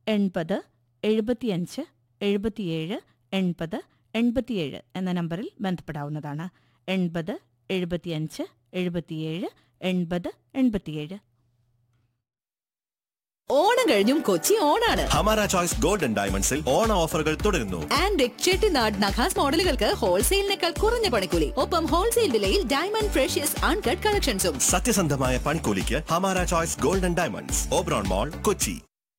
80 75 77 80 87 എന്ന നമ്പറിൽ ബന്ധപ്പെടാവുന്നതാണ്. 80 75 77 80 87. ഓണം കഴിഞ്ഞും കൊച്ചി ഓണാണ്. ഹമാര ചോയ്സ് ഗോൾഡൻ ഡയമണ്ട്സിൽ ഓണ ഓഫറുകൾ തുടരുന്നു. ആൻഡ് ചെട്ടിനാട് നഖാസ് മോഡലുകൾക്ക് ഹോൾസെയിലിനേക്കാൾ കുറഞ്ഞ പണിക്കൂലി. ഒപ്പം ഹോൾസെയിൽ വിലയിൽ ഡയമണ്ട് ഫ്രഷ്യസ് അൺകട്ട് കളക്ഷൻസും. സത്യസന്ധമായ പണിക്കൂലിക്ക് Hamara choice golden diamonds, Oberon mall, Kochi.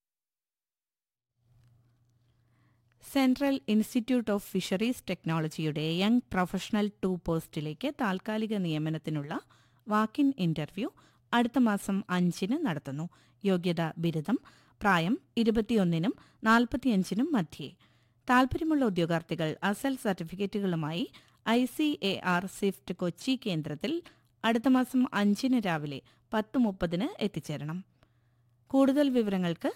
Central institute of fisheries ടെക്നോളജിയുടെ യങ് പ്രൊഫഷണൽ 2 പോസ്റ്റിലേക്ക് താൽക്കാലിക നിയമനത്തിനുള്ള വാക്കിൻ ഇന്റർവ്യൂ അടുത്ത മാസം 5-ന് നടത്തുന്നു. യോഗ്യത ബിരുദം. പ്രായം 21-നും 45-നും മധ്യേ. താൽപര്യമുള്ള ഉദ്യോഗാർത്ഥികൾ അസൽ സർട്ടിഫിക്കറ്റുകളുമായി ICAR സ്വിഫ്റ്റ് കൊച്ചി കേന്ദ്രത്തിൽ അടുത്ത മാസം 5-ന് രാവിലെ 10:30-ന് എത്തിച്ചേരണം. കൂടുതൽ വിവരങ്ങൾക്ക്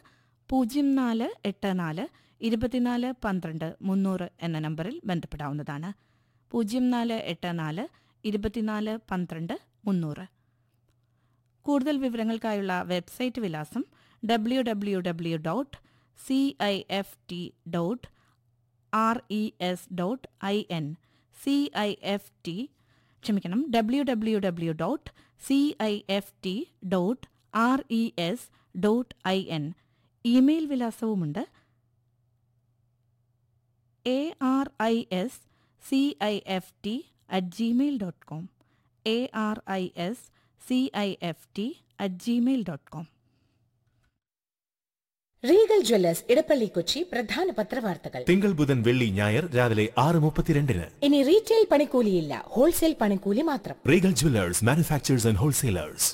0484 24 12 300 എന്ന നമ്പറിൽ ബന്ധപ്പെടാവുന്നതാണ്. 0484 24 12 300. കൂടുതൽ വിവരങ്ങൾക്കായുള്ള വെബ്സൈറ്റ് വിലാസം www.cift.res.in www.cift.res.in. Email വിലാസവുമുണ്ട്. ARISCIFT@gmail.com ARISCIFT@gmail.com. Regal Jewellers Edappally Kochi പ്രധാന പത്രവാർത്തകൾ. തിങ്കൾ ബുധൻ വെള്ളി ഞായർ രാവിലെ 6:32. ഇനി റീറ്റെയിൽ പണിക്കൂലിയില്ല, ഹോൾസെയിൽ പണിക്കൂലി മാത്രം. Regal Jewellers, manufacturers and wholesalers.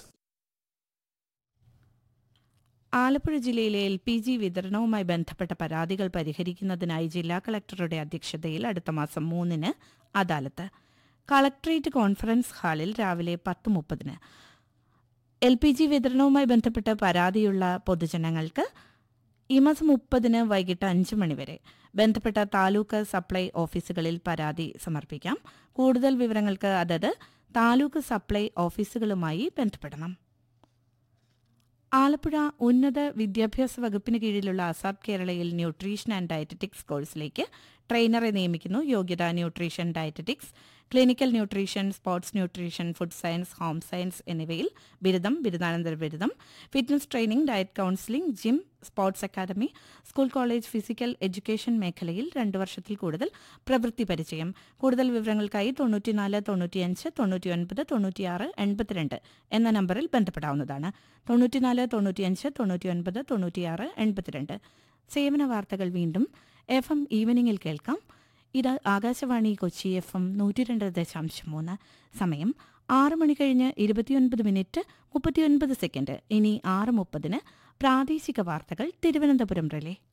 Alappuzha ജില്ലയിലെ LPG വിതരണവുമായി ബന്ധപ്പെട്ട പരാതികൾ പരിഹരിക്കുന്നതിനായി ജില്ലാ കളക്ടറുടെ അധ്യക്ഷതയിൽ അടുത്ത മാസം 3-ന് അദാലത്ത്. കളക്ടറേറ്റ് കോൺഫറൻസ് ഹാളിൽ രാവിലെ 10:30-ന്. LPG വിതരണവുമായി ബന്ധപ്പെട്ട് പരാതിയുള്ള പൊതുജനങ്ങൾക്ക് ഈ മാസം 30-ന് വൈകിട്ട് 5 മണിവരെ ബന്ധപ്പെട്ട താലൂക്ക് സപ്ലൈ ഓഫീസുകളിൽ പരാതി സമർപ്പിക്കാം. കൂടുതൽ വിവരങ്ങൾക്ക് അതത് താലൂക്ക് സപ്ലൈ ഓഫീസുകളുമായി ബന്ധപ്പെടണം. ആലപ്പുഴ ഉന്നത വിദ്യാഭ്യാസ വകുപ്പിന് കീഴിലുള്ള അസാപ് കേരളയിൽ ന്യൂട്രീഷൻ ആൻഡ് ഡയറ്ററ്റിക്സ് കോഴ്സിലേക്ക് ട്രെയിനറെ നിയമിക്കുന്നു. യോഗ്യത nutrition, dietetics, clinical nutrition, sports nutrition, food science, home science എന്നിവയിൽ ബിരുദം, ബിരുദാനന്തര ബിരുദം, fitness training, diet counselling, gym, sports academy, school college physical education മേഖലയിൽ 2 വർഷത്തിൽ കൂടുതൽ പ്രവൃത്തി പരിചയം. കൂടുതൽ വിവരങ്ങൾക്കായി 94 95 99 96 82 എന്ന നമ്പറിൽ ബന്ധപ്പെടാവുന്നതാണ്. 94 95 99 96 82. സേവന വാർത്തകൾ വീണ്ടും FM ഈവനിങ്ങിൽ കേൾക്കാം. ഇത് ആകാശവാണി കൊച്ചി FM 102.3. സമയം 6:29:29 ഇനി 6:30-ന് പ്രാദേശിക വാർത്തകൾ തിരുവനന്തപുരം റിലേ.